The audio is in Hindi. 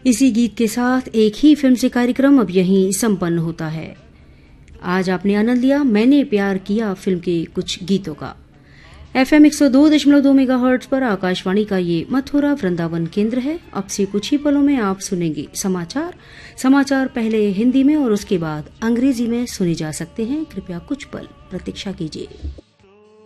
इसी गीत के साथ एक ही फिल्म से कार्यक्रम अब यहीं संपन्न होता है। आज आपने आनंद लिया मैंने प्यार किया फिल्म के कुछ गीतों का। FM 102.2 मेगाहर्ट्ज पर आकाशवाणी का ये मथुरा वृंदावन केंद्र है। अब से कुछ ही पलों में आप सुनेंगे समाचार पहले हिंदी में और उसके बाद अंग्रेजी में सुने जा सकते हैं। कृपया कुछ पल प्रतीक्षा कीजिए।